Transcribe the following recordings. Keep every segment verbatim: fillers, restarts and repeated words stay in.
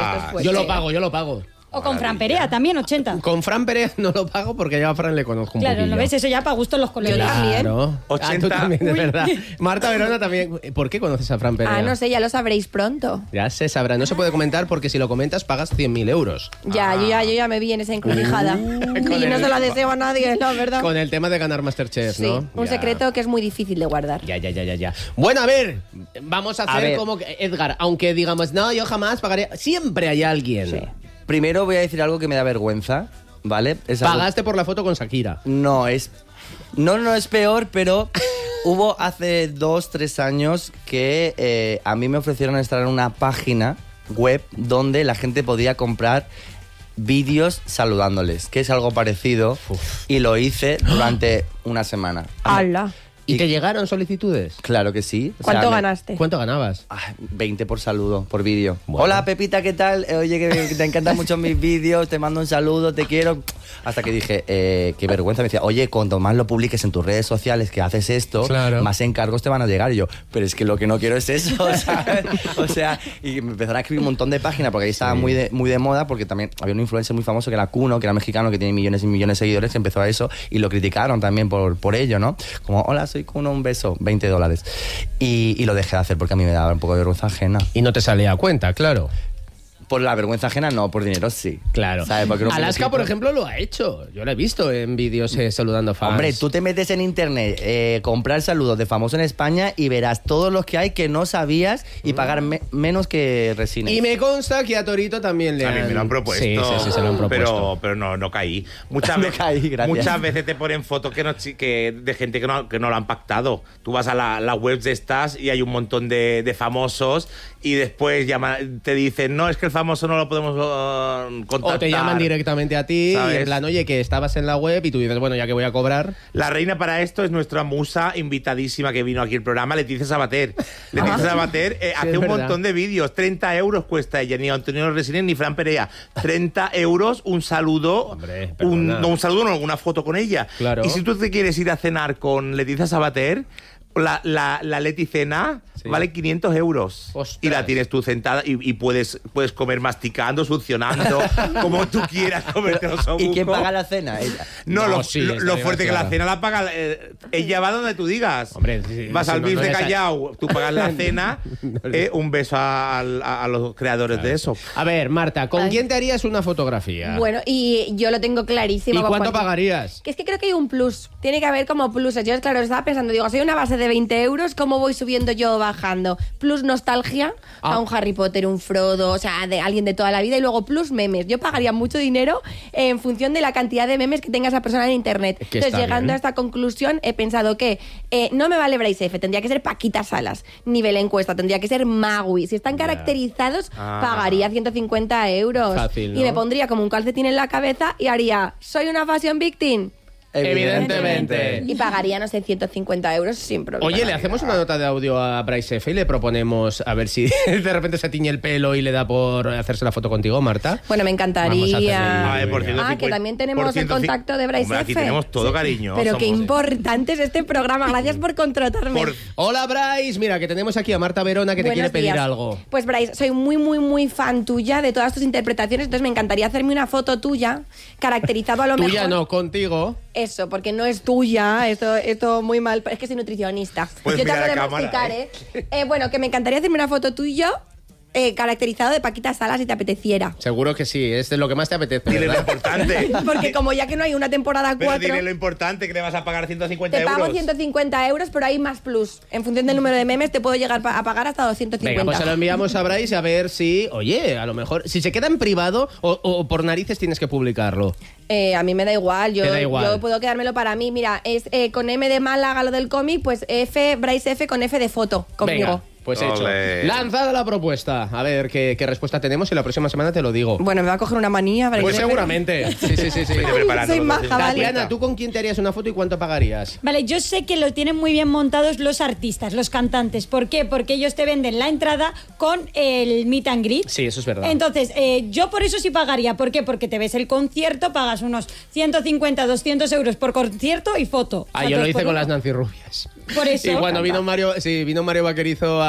Ah, fuerte. Yo lo pago, yo lo pago. O con Fran Perea también, ochenta. Con Fran Pérez no lo pago porque ya a Fran le conozco un Claro, poquillo. ¿no ves? Eso ya para gusto los colegas. Claro. ochenta. Ah, tú también, de Uy. verdad. Marta Verona también. ¿Por qué conoces a Fran Pérez? Ah, no sé, ya lo sabréis pronto. Ya se sabrá. No se puede comentar porque si lo comentas pagas cien mil euros. Ya, yo ya, yo ya me vi en esa encrucijada. y Con no el- se la deseo a nadie, la verdad. Con el tema de ganar Masterchef, Sí, ¿no? un Ya. secreto que es muy difícil de guardar. Ya, ya, ya, ya, ya. Bueno, a ver, vamos a hacer ver. como que, Edgar, aunque digamos, no, yo jamás pagaré. Siempre hay alguien. Sí. Primero voy a decir algo que me da vergüenza, ¿vale? Es algo- Pagaste por la foto con Shakira. No, es... No, no es peor, pero hubo hace dos, tres años que eh, a mí me ofrecieron estar en una página web donde la gente podía comprar vídeos saludándoles, que es algo parecido, y lo hice durante una semana. ¡Hala! ¿Y, Y- te llegaron solicitudes? Claro que sí. O ¿Cuánto sea, me- ganaste? ¿Cuánto ganabas? Ah, veinte por saludo, por vídeo. Bueno. Hola Pepita, ¿qué tal? Eh, Oye, que te encantan mucho mis vídeos, te mando un saludo, te quiero. Hasta que dije, eh, qué vergüenza. Me decía, oye, cuanto más lo publiques en tus redes sociales que haces esto, Claro. más encargos te van a llegar. Y yo, pero es que lo que no quiero es eso, ¿sabes? O sea, y me empezaron a escribir un montón de páginas porque ahí estaba muy, de, muy de moda, porque también había un influencer muy famoso que era Kuno, que era mexicano, que tiene millones y millones de seguidores, que empezó a eso y lo criticaron también por, por ello, ¿no? Como, hola, soy Kuno, un beso, veinte dólares. Y, y lo dejé de hacer porque a mí me daba un poco de vergüenza ajena. Y no te salía a cuenta, claro. Por la vergüenza ajena no, por dinero sí. Claro. ¿Sabes? Porque un Alaska, poquito- por ejemplo, lo ha hecho. Yo lo he visto en vídeos eh, saludando fans. Hombre, tú te metes en internet, eh, comprar saludos de famosos en España y verás todos los que hay que no sabías y pagar me- menos que Resines. Y me consta que a Torito también le A han... mí me lo han propuesto. Sí, sí, sí, se lo han propuesto. Pero, pero no, no caí. Muchas, No ve- caí, gracias. muchas veces te ponen fotos que no, chi- que de gente que no, que no lo han pactado. Tú vas a la, la web de estas y hay un montón de, de famosos y después llama- te dicen, no, es que el famoso no lo podemos uh, contactar. O te llaman directamente a ti y ¿Sabes? en plan, oye, que estabas en la web y tú dices, bueno, ya que voy a cobrar... La reina para esto es nuestra musa invitadísima que vino aquí al programa, Leticia Sabater. Leticia Sabater eh, Sí, hace es un verdad. montón de vídeos, treinta euros cuesta ella, ni Antonio Resines ni Fran Perea. treinta euros, un saludo, Hombre, un, perdona. no un saludo, no, una foto con ella. Claro. Y si tú te quieres ir a cenar con Leticia Sabater, la, la, la Leti Cena Sí. vale quinientos euros. Ostras. Y la tienes tú sentada y, y puedes, puedes comer masticando, succionando, como tú quieras comerte los ¿Y quién osobucos. paga la cena? Ella. No, No, lo, sí, lo- está lo bien fuerte que la claro. cena la paga. eh, ella va donde tú digas. Hombre, sí, Vas sí, al no, B I F no de les ha- Callao, tú pagas la cena. eh, un beso a, a- a los creadores de eso. A ver, Marta, ¿con Ay. quién te harías una fotografía? Bueno, y yo lo tengo clarísimo. ¿Y con cuánto Juan. pagarías? Que es que creo que hay un plus. Tiene que haber como pluses. Yo, claro, estaba pensando, digo, soy una base de veinte euros, ¿cómo voy subiendo yo o bajando? Plus nostalgia, Ah. a un Harry Potter, un Frodo, o sea, de alguien de toda la vida, y luego plus memes. Yo pagaría mucho dinero en función de la cantidad de memes que tenga esa persona en internet. Es que Entonces, está llegando bien. a esta conclusión, he pensado que eh, no me vale Bryce F, tendría que ser Paquita Salas. Nivel encuesta, tendría que ser Magui. Si están Ya. caracterizados, Ah. pagaría ciento cincuenta euros. Fácil, ¿no? Y me pondría como un calcetín en la cabeza y haría, soy una fashion victim. Evidentemente. Y pagaría, no sé, ciento cincuenta euros sin problema. Oye, le hacemos una nota de audio a Bryce F y le proponemos a ver si de repente se tiñe el pelo y le da por hacerse la foto contigo, Marta. Bueno, me Vamos a hacerle- encantaría. A ver, por ciento Ah, que cincuenta también tenemos por el ciento cin- contacto de Bryce Hombre, aquí F. tenemos todo, cariño. Pero qué Somos- importante es este programa. Gracias por contratarme. Por- Hola, Bryce. Mira, que tenemos aquí a Marta Verona que te Buenos quiere pedir días. algo. Pues Bryce, soy muy, muy, muy fan tuya de todas tus interpretaciones, entonces me encantaría hacerme una foto tuya, caracterizado a lo mejor. Tuya no, contigo. Eso, porque no es tuya, esto, esto muy mal, es que soy nutricionista. Puedes Yo te mirar hablo de a cámara, masticar, ¿eh? Eh, Bueno, que me encantaría hacerme una foto tuya eh, caracterizado de Paquita Salas si te apeteciera. Seguro que sí, es de lo que más te apetece, Dile lo ¿verdad? importante. Porque como ya que no hay una temporada Pero cuatro, dile lo importante, que le vas a pagar ciento cincuenta te euros. pago ciento cincuenta euros, pero hay más plus. En función del número de memes te puedo llegar pa- a pagar hasta doscientos cincuenta. Venga, pues se lo enviamos a Bryce a ver si, oye, a lo mejor, si se queda en privado o, o por narices tienes que publicarlo. Eh, a mí me da igual, yo, Te da igual. yo puedo quedármelo para mí. Mira, es eh, con M de Málaga lo del cómic, pues F, Bryce F con F de foto conmigo. Venga, pues hecho. Ole. Lanzada la propuesta. A ver qué, qué respuesta tenemos y la próxima semana te lo digo. Bueno, me va a coger una manía. Bryce Pues F. seguramente. Sí, sí, sí, sí. Vete preparando Soy los maja, doscientos cincuenta. vale. Tatiana, ¿tú con quién te harías una foto y cuánto pagarías? Vale, yo sé que lo tienen muy bien montados los artistas, los cantantes. ¿Por qué? Porque ellos te venden la entrada con el meet and greet. Sí, eso es verdad. Entonces, eh, yo por eso sí pagaría. ¿Por qué? Porque te ves el concierto, pagas unos ciento cincuenta, doscientos euros por concierto y foto. O Ah, sea, yo lo dos hice por con uno. las Nancy Rubias. Por eso. Y cuando vino Mario, sí, vino Mario Vaquerizo a,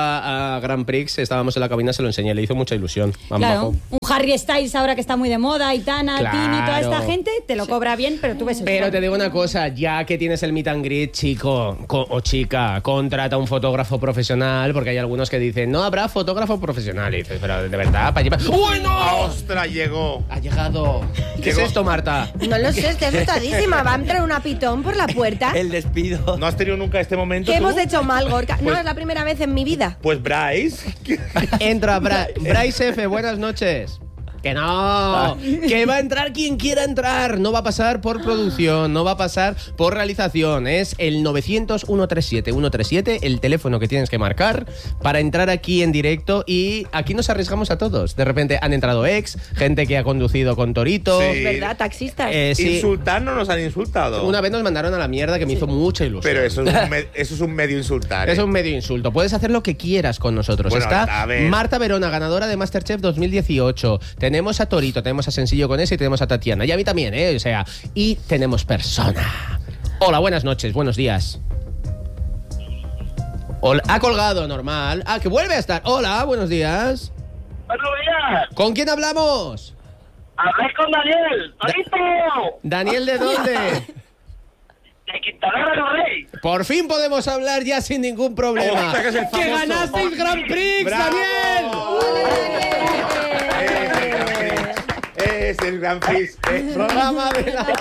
a, a Grand Prix, estábamos en la cabina, se lo enseñé, le hizo mucha ilusión. Claro, un Harry Styles ahora que está muy de moda, Aitana, Claro. Tini, toda esta gente, te lo cobra bien, pero tú ves el Pero show. te digo una cosa, ya que tienes el meet and greet, chico co- o chica, contrata un fotógrafo profesional, porque hay algunos que dicen, no habrá fotógrafo profesional. Y dices, pero de verdad, para llevar... ¡Uy, no! ¡Ostras, llegó! Ha llegado. ¿Qué Llegó. es esto, Marta? No lo sé, estoy asustadísima. Va a entrar una pitón por la puerta. El despido. ¿No has tenido nunca este momento ¿Qué tú? hemos hecho mal, Gorka? No, Pues- es la primera vez en mi vida. Pues Bryce. Entra Bra Bryce F, buenas noches. Que no, que va a entrar quien quiera entrar. No va a pasar por producción, no va a pasar por realización. Es el novecientos, ciento treinta y siete, ciento treinta y siete, el teléfono que tienes que marcar para entrar aquí en directo. Y aquí nos arriesgamos a todos. De repente han entrado ex, gente que ha conducido con Torito. Sí. ¿Verdad? Taxistas. Eh, sí. Insultar no nos han insultado. Una vez nos mandaron a la mierda que me hizo mucha ilusión. Pero eso es, un me- eso es un medio insultar. ¿eh? Es un medio insulto. Puedes hacer lo que quieras con nosotros. Bueno, Está a ver. Marta Verona, ganadora de MasterChef dos mil dieciocho. Tenemos a Torito, tenemos a Sencillo con ese y tenemos a Tatiana. Y a mí también, ¿eh? O sea, y tenemos persona. Hola, buenas noches, buenos días. Hola, ha colgado, normal. Ah, que vuelve a estar. Hola, buenos días. Buenos días. ¿Con quién hablamos? Hablé con Daniel. ¡Torito! Daniel, ¿de dónde? De Quintanar del Rey. Por fin podemos hablar ya sin ningún problema. Ostras, que es el ¡Que famoso. ganasteis Grand Prix, ¡Bravo! Daniel! Es el Grand Prix. Eh, Programa de la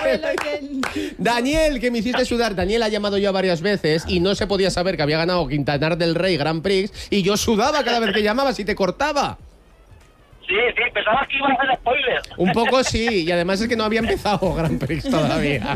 Daniel, que me hiciste sudar. Daniel ha llamado yo varias veces y no se podía saber que había ganado Quintanar del Rey Grand Prix y yo sudaba cada vez que llamabas y te cortaba. Sí, sí, pensaba que iba a hacer spoiler. Un poco sí, y además es que no había empezado Grand Prix todavía.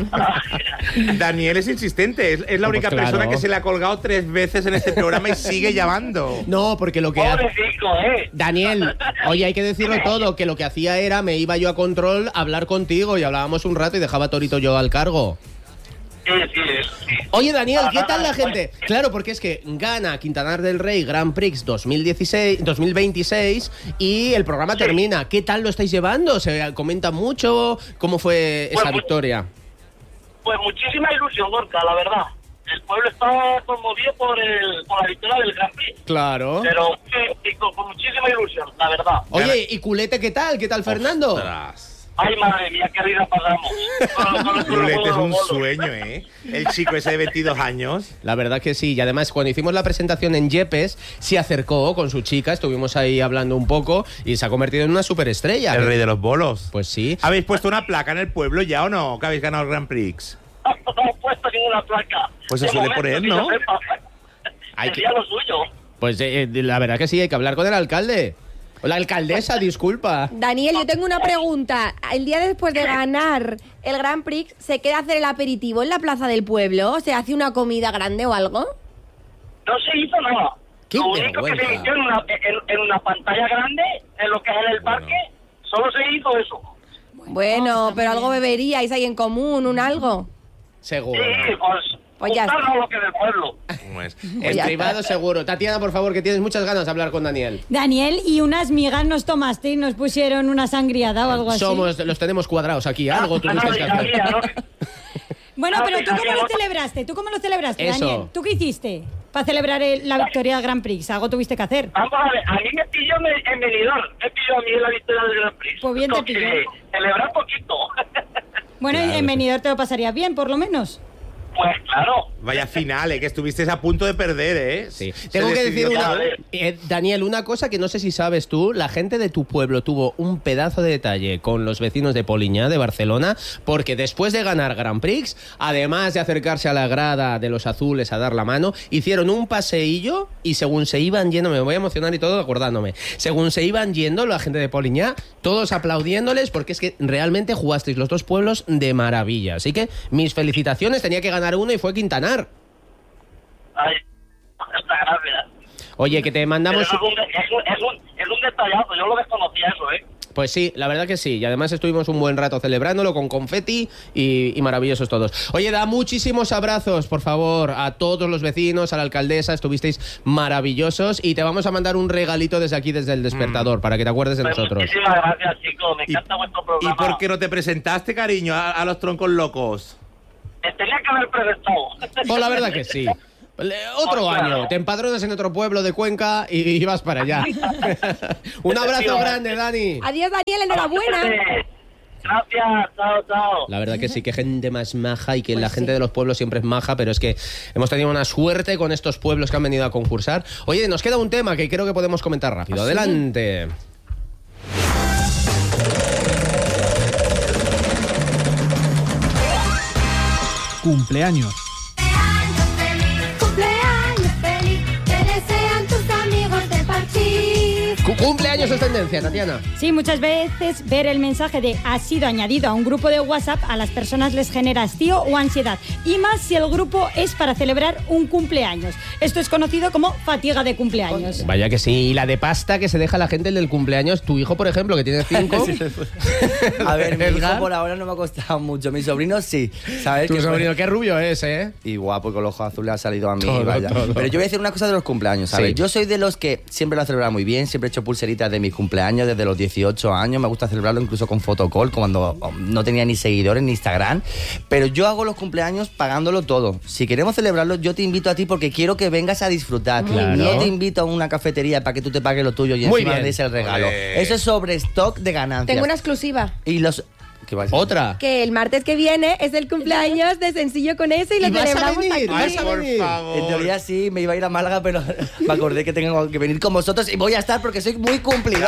Daniel es insistente. Es, es la única Pues claro. persona que se le ha colgado tres veces en este programa y sigue llamando. No, porque lo que hace... Pobrecito, ¿eh? Daniel, oye, hay que decirlo todo, que lo que hacía era, me iba yo a control a hablar contigo y hablábamos un rato y dejaba a Torito yo al cargo. Sí, sí, sí. Oye, Daniel, ¿qué tal la gente? Claro, porque es que gana Quintanar del Rey Grand Prix dos mil dieciséis, dos mil veintiséis y el programa termina. ¿Qué tal lo estáis llevando? ¿Se comenta mucho? ¿Cómo fue esa Pues, victoria? Pues muchísima ilusión, Gorka, la verdad. El pueblo está conmovido por, el, por la victoria del Grand Prix. Claro. Pero sí, y con, con muchísima ilusión, la verdad. Oye, ¿y Culete qué tal? ¿Qué tal, Fernando? Ostras. Ay, madre mía, qué vida pasamos. Con- con- con los Rulete es bolos, un bolos. sueño, ¿eh? El chico ese de veintidós años. La verdad que sí, y además cuando hicimos la presentación en Yepes, se acercó con su chica, estuvimos ahí hablando un poco y se ha convertido en una superestrella. El rey de los bolos. Pues sí. ¿Habéis puesto una placa en el pueblo ya o no? Que habéis ganado el Grand Prix. No hemos puesto ninguna placa. Pues se De suele momento, poner, que ¿no? yo sepa. Hay que- Sería lo suyo. Pues eh, eh, la verdad que sí, hay que hablar con el alcalde. O la alcaldesa, disculpa. Daniel, yo tengo una pregunta. El día después de ganar el Grand Prix, ¿se queda a hacer el aperitivo en la plaza del pueblo? ¿Se hace una comida grande o algo? No se hizo nada. ¡Qué Lo único que se vergüenza! emitió en una, en, en una pantalla grande, en lo que es en el parque, solo se hizo eso. Bueno, pero algo beberíais ahí en común, un algo. Seguro. Sí, pues, Pues ya está. juntarnos lo que del pueblo. ¿Cómo es? En ya privado seguro. Tatiana, por favor, que tienes muchas ganas de hablar con Daniel. Daniel, y unas migas nos tomaste y nos pusieron una sangriada o algo así. Somos, los tenemos cuadrados aquí, algo Ah, tuviste no, que ya hacer. sabía, ¿no? Bueno, Ah, pero sí, ¿tú cómo sabía, lo ¿no? celebraste? ¿Tú cómo lo celebraste, Eso. Daniel? ¿Tú qué hiciste para celebrar el- la victoria del Grand Prix? Algo tuviste que hacer. Vamos a ver, a mí me pilló en, en Benidorm, me pilló a mí en la victoria del Grand Prix. Pues bien te Entonces, pilló. celebrar poquito. Bueno, Claro, en sí. Benidorm te lo pasarías bien, por lo menos. Pues claro. Vaya final, ¿eh? Que estuviste a punto de perder, ¿eh? Sí. Se Tengo que decir decidió una, todo. eh, Daniel, una cosa que no sé si sabes tú, la gente de tu pueblo tuvo un pedazo de detalle con los vecinos de Poliñá, de Barcelona, porque después de ganar Grand Prix, además de acercarse a la grada de los azules a dar la mano, hicieron un paseillo y según se iban yendo, me voy a emocionar y todo acordándome, según se iban yendo la gente de Poliñá, todos aplaudiéndoles porque es que realmente jugasteis los dos pueblos de maravilla. Así que mis felicitaciones, tenía que ganar uno y fue Quintanar. Ay, muchas gracias. Oye, que te Pero mandamos... es, un, es, un, es, un, es un detallazo, yo lo desconocía eso, ¿eh? Pues sí, la verdad que sí. Y además estuvimos un buen rato celebrándolo con confeti y, y maravillosos todos. Oye, da muchísimos abrazos, por favor, a todos los vecinos, a la alcaldesa. Estuvisteis maravillosos y te vamos a mandar un regalito desde aquí, desde el despertador, para que te acuerdes de Pues nosotros. muchísimas gracias, chicos, me ¿Y, encanta vuestro ¿Y programa. por qué no te presentaste, cariño, a, a los troncos locos? Me tenía que haber presentado. Pues la verdad que sí. Le- Otro Pues, año, claro. te empadronas en otro pueblo de Cuenca y, y vas para allá. Un abrazo grande, Dani. Adiós, Daniel, enhorabuena. Gracias, chao, chao. La verdad que sí, que gente más maja y que Pues la sí. gente de los pueblos siempre es maja, pero es que hemos tenido una suerte con estos pueblos que han venido a concursar. Oye, nos queda un tema que creo que podemos comentar rápido. ¿Ah, sí? Adelante. Cumpleaños. Cumpleaños feliz, te desean tus amigos de Parchís. Cu- Cumpleaños es tendencia, Tatiana. Sí, muchas veces ver el mensaje de ha sido añadido a un grupo de WhatsApp a las personas les genera hastío o ansiedad. Y más si el grupo es para celebrar un cumpleaños. Esto es conocido como fatiga de cumpleaños. Vaya que sí, y la de pasta que se deja la gente el del cumpleaños. Tu hijo, por ejemplo, que tiene cinco. A ver, mi hijo Edgar. por ahora no me ha costado mucho. Mi sobrino sí. ¿Sabes? Tu que- sobrino, qué rubio es, ¿eh? Y guapo, con los ojos azules ha salido a mí. Todo, vaya. todo. Pero yo voy a decir una cosa de los cumpleaños, ¿sabes? Sí. Yo soy de los que siempre lo he celebrado muy bien, siempre he hecho pulseritas de mis cumpleaños desde los dieciocho años, me gusta celebrarlo incluso con fotocall, cuando no tenía ni seguidores ni Instagram, pero yo hago los cumpleaños pagándolo todo. Si queremos celebrarlo, yo te invito a ti porque quiero que vengas a disfrutar. Claro. No te invito a una cafetería para que tú te pagues lo tuyo y Muy encima bien. des el regalo. Olé. Eso es sobre stock de ganancias. Tengo una exclusiva. Y los... ¿Qué va a decir? Otra. Que el martes que viene es el cumpleaños de Sencillo con ese y lo ¿Y vas a celebramos venir? aquí. ¿Vas a Por venir? favor. En teoría sí, me iba a ir a Málaga, pero me acordé que tengo que venir con vosotros y voy a estar porque soy muy cumplidor.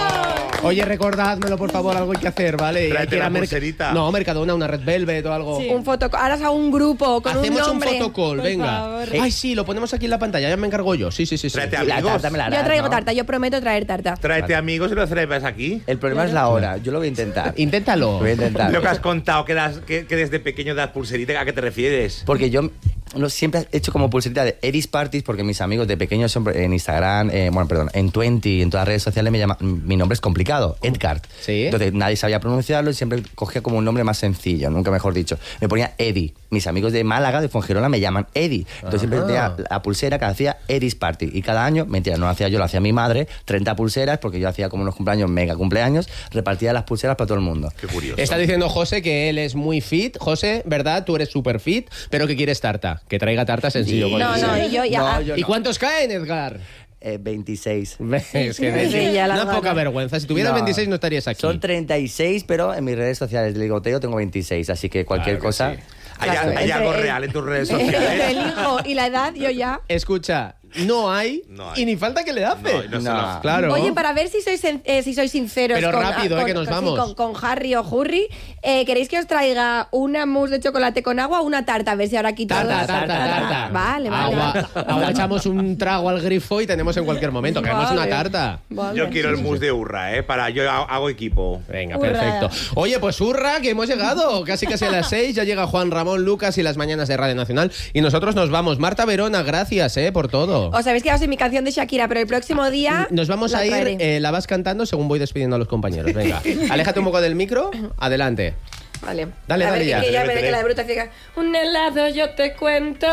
Oye, recordádmelo, por favor, algo hay que hacer, ¿vale? Tráete Hay que ir la a Merc- pulserita. No, Mercadona, una Red Velvet o algo. Sí. Un foto, ahora es a un grupo con Hacemos un un, nombre. fotocall, Por venga. favor. Ay, sí, lo ponemos aquí en la pantalla, ya me encargo yo. Sí, sí, sí. sí. Tráete Y la amigos. tarta me la harás, Yo traigo ¿no? tarta, yo prometo traer tarta. Tráete amigos y lo celebras aquí. El problema es la hora, yo lo voy a intentar. Inténtalo. Lo voy a intentar. Lo que has contado, que, das- que, que desde pequeño das pulserita, ¿a qué te refieres? Porque yo no, siempre he hecho como pulserita de Eddie's Parties porque mis amigos de pequeños siempre en Instagram, eh, bueno, perdón, en veinte, en todas las redes sociales me llaman, mi nombre es complicado, Edgar. Sí. Entonces nadie sabía pronunciarlo y siempre cogía como un nombre más sencillo, nunca mejor dicho. Me ponía Eddie. Mis amigos de Málaga, de Fuengirola, me llaman Eddie. Entonces siempre Ajá. tenía la pulsera que hacía Eddie's Party. Y cada año, mentira, no lo hacía yo, lo hacía mi madre, treinta pulseras, porque yo hacía como unos cumpleaños, mega cumpleaños, repartía las pulseras para todo el mundo. Qué curioso. Está diciendo José que él es muy fit. José, ¿verdad? Tú eres súper fit, pero que quieres tarta. Que traiga tarta sencillo. Sí. con No, eso. no, y yo ya. No, yo ¿Y no. cuántos caen, Edgar? Eh, veintiséis. ¿Ves? Que sí, ya la una gana. poca vergüenza. Si tuvieras No. veintiséis no estarías aquí. Son treinta y seis, pero en mis redes sociales de ligoteo tengo veintiséis, así que cualquier Claro que cosa... sí. Hay, Claro, hay entre algo el- real en tus redes Entre sociales. el hijo y la edad, yo ya. Escucha, no hay, No hay. y ni falta que le hace. No, no se No. lo- Claro. Oye, para ver si sois, sen- eh, si sois sinceros Pero con, rápido, eh, con- que nos con- sí, vamos. con, con Harry o Hurry, eh, ¿queréis que os traiga una mousse de chocolate con agua o una tarta? A ver si ahora aquí todos... Tarta, tarta, tarta. Vale, vale. Agua, agua, echamos un trago al grifo y tenemos en cualquier momento. Queremos Vale. una tarta. Vale. Yo quiero el mousse de Urra, ¿eh? Para, yo ha- hago equipo. Venga, Hurra. perfecto. Oye, pues hurra, que hemos llegado. Casi casi a las seis. Ya llega Juan Ramón Lucas y las mañanas de Radio Nacional. Y nosotros nos vamos. Marta Verona, gracias, ¿eh? Por todo. Os habéis quedado sin mi canción de Shakira, pero el próximo día... Nos vamos la a ir, traeré. eh, la vas cantando según voy despidiendo a los compañeros. Venga, aléjate un poco del micro. Adelante. Vale. Dale, a dale ver, ya. Que, que ya Vete, veré vete. que la de bruta ciega. Un helado yo te cuento,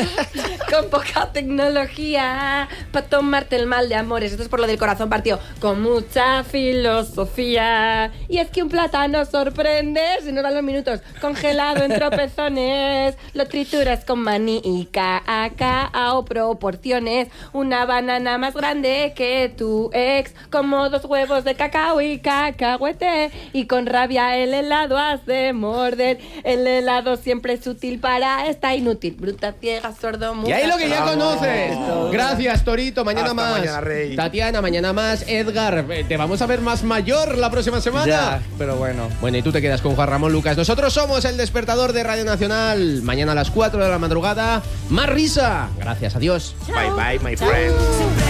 con poca tecnología, para tomarte el mal de amores. Esto es por lo del corazón partido. Con mucha filosofía. Y es que un plátano sorprende, si nos dan los minutos, congelado en tropezones, lo trituras con maní y cacao proporciones. Una banana más grande que tu ex, como dos huevos de cacao y cacahuete. Y con rabia el helado has de morder. El helado siempre es útil para esta inútil. Bruta, ciega, sordo, muda. Y ahí lo que ya conoces. Gracias, Torito. Mañana Hasta más. mañana, Rey. Tatiana, mañana más. Edgar, eh, te vamos a ver más mayor la próxima semana. Ya, pero bueno. Bueno, y tú te quedas con Juan Ramón Lucas. Nosotros somos el despertador de Radio Nacional. Mañana a las cuatro de la madrugada. Más risa. Gracias, adiós. Bye bye, my friend.